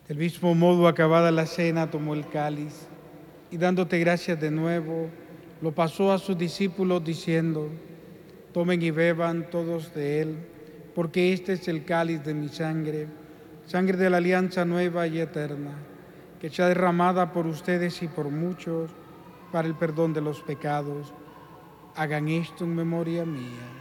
Del mismo modo, acabada la cena, tomó el cáliz y dándote gracias de nuevo, lo pasó a sus discípulos diciendo: tomen y beban todos de él, porque este es el cáliz de mi sangre, sangre de la alianza nueva y eterna, que sea derramada por ustedes y por muchos para el perdón de los pecados. Hagan esto en memoria mía.